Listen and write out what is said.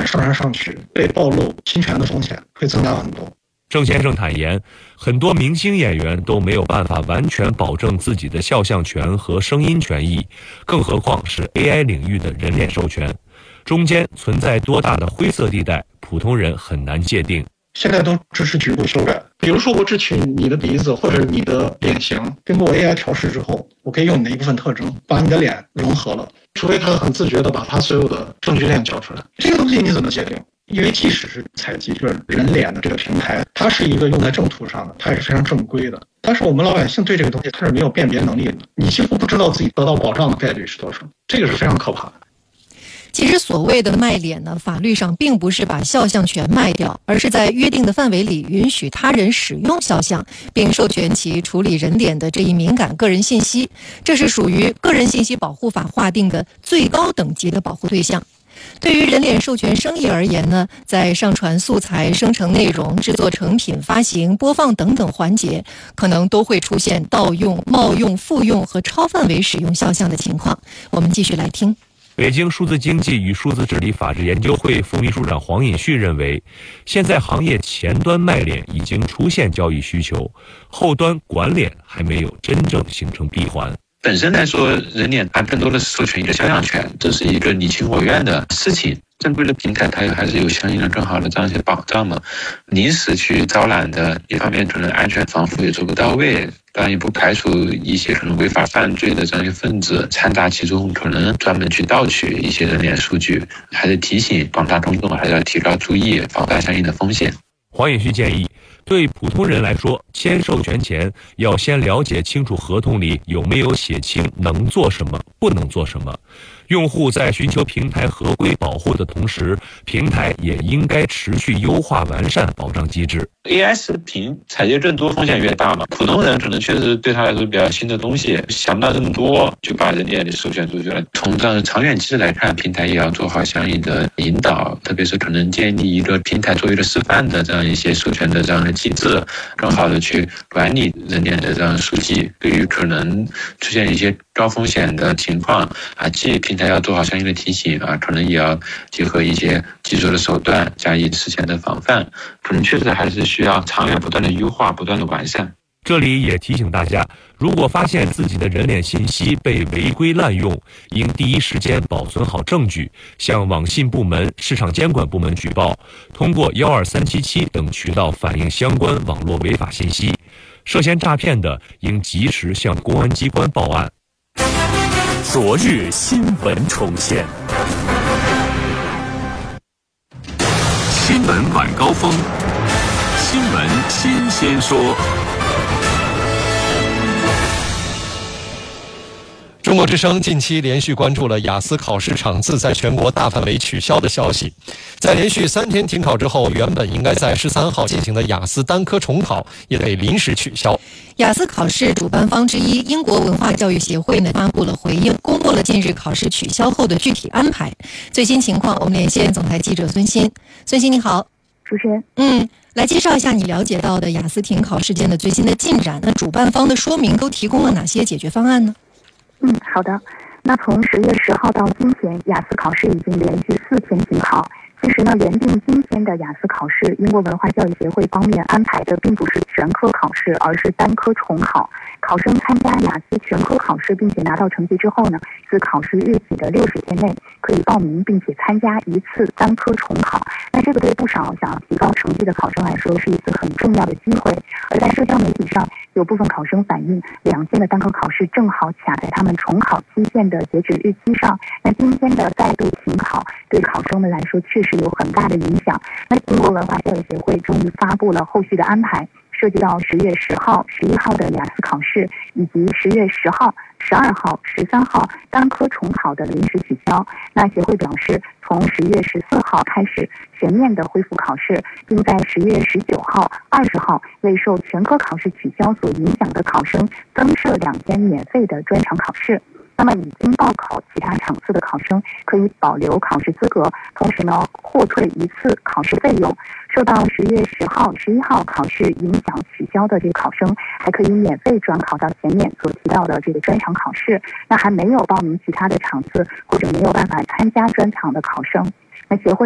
件上传上去，被暴露侵权的风险会增加很多。 郑先生坦言，很多明星演员都没有办法完全保证自己的肖像权和声音权益，更何况是 AI 领域的人脸授权，中间存在多大的灰色地带，普通人很难界定。 现在都支持局部修改，比如说我只取你的鼻子或者你的脸型，经过 AI 调试之后，我可以用你的一部分特征把你的脸融合了，除非他很自觉的把他所有的证据链交出来。这个东西你怎么界定？因为即使是采集这人脸的这个平台，它是一个用在正途上的，它也是非常正规的。但是我们老百姓对这个东西它是没有辨别能力的，你几乎不知道自己得到保障的概率是多少，这个是非常可怕的。 其实所谓的卖脸呢，法律上并不是把肖像权卖掉，而是在约定的范围里允许他人使用肖像，并授权其处理人脸的这一敏感个人信息，这是属于个人信息保护法划定的最高等级的保护对象。对于人脸授权生意而言呢，在上传素材、生成内容、制作成品、发行、播放等等环节，可能都会出现盗用、冒用、复用和超范围使用肖像的情况。我们继续来听。 北京数字经济与数字治理法治研究会副秘书长黄尹旭认为，现在行业前端卖脸已经出现交易需求，后端管脸还没有真正形成闭环。 本身来说，人脸它更多的是授权一个肖像权，这是一个你情我愿的事情。正规的平台它还是有相应的更好的这样一些保障嘛。临时去招揽的，一方面可能安全防护也做不到位，当然也不排除一些可能违法犯罪的这样一些分子掺杂其中，可能专门去盗取一些人脸数据。还是提醒广大公众还是要提高注意，防范相应的风险。 黄尹旭建议，对普通人来说，签授权前要先了解清楚合同里有没有写清能做什么、不能做什么。用户在寻求平台合规保护的同时，平台也应该持续优化完善保障机制。 AI 视频采集更多，风险越大嘛。普通人可能确实对他来说比较新的东西，想不到这么多，就把人脸授权出去了。从这样的长远机制来看，平台也要做好相应的引导，特别是可能建立一个平台作为一个示范的这样一些授权的这样的机制，更好的去管理人脸的这样数据。对于可能出现一些高风险的情况啊，既平台要做好相应的提醒啊，可能也要结合一些技术的手段加以事前的防范，可能确实还是需要长远不断的优化、不断的完善。 这里也提醒大家，如果发现自己的人脸信息被违规滥用，应第一时间保存好证据，向网信部门、市场监管部门举报，通过12377等渠道反映相关网络违法信息。涉嫌诈骗的，应及时向公安机关报案。 昨日新闻重现，新闻晚高峰，新闻新鲜说。 中国之声近期连续关注了雅思考试场次在全国大范围取消的消息。在连续3天停考之后，原本应该在13号进行的雅思单科重考也被临时取消。 雅思考试主办方之一英国文化教育协会呢发布了回应，公布了近日考试取消后的具体安排。最新情况，我们连线总台记者孙鑫。孙鑫你好。 主持人， 来介绍一下你了解到的雅思停考事件的最新的进展。那主办方的说明都提供了哪些解决方案呢？ 好的。那从10月10号到今天，雅思考试已经连续4天停考。其实呢，原定今天的雅思考试，英国文化教育协会方面安排的并不是全科考试，而是单科重考。考生参加雅思全科考试并且拿到成绩之后呢，自考试日起的60天内可以报名并且参加一次单科重考。那这个对不少想要提高成绩的考生来说是一次很重要的机会。而在社交媒体上，有部分考生反映2天的单科考试正好卡在他们重考期限的截止日期上。那今天的再度停考对考生们来说确实有很大的影响。那英国文化教育协会终于发布了后续的安排，涉及到10月10号、11号的雅思考试，以及10月10号、12号、13号单科重考的临时取消。那协会表示，从10月14号开始全面的恢复考试，并在10月19号、20号为受全科考试取消所影响的考生增设2天免费的专场考试。那么已经报考其他场次的考生可以保留考试资格，同时呢获退1次考试费用。受到10月10号、11号考试影响取消的这个考生，还可以免费转考到前面所提到的这个专场考试。那还没有报名其他的场次或者没有办法参加专场的考生，那协会